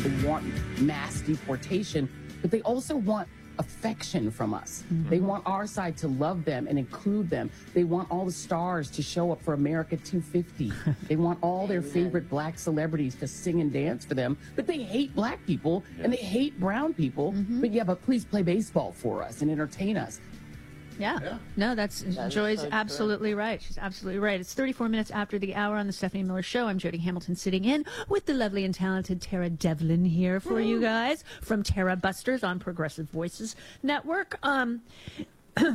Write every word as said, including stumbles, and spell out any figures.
They want mass deportation, but they also want affection from us. Mm-hmm. They want our side to love them and include them. They want all the stars to show up for America two fifty. They want all their favorite black celebrities to sing and dance for them, but they hate black people yes. and they hate brown people. Mm-hmm. But yeah, but please play baseball for us and entertain us. Yeah. yeah. No, that's that Joy's so absolutely correct. right. She's absolutely right. It's thirty-four minutes after the hour on the Stephanie Miller Show. I'm Jody Hamilton sitting in with the lovely and talented Tara Devlin here for you guys from Tara Busters on Progressive Voices Network. Um,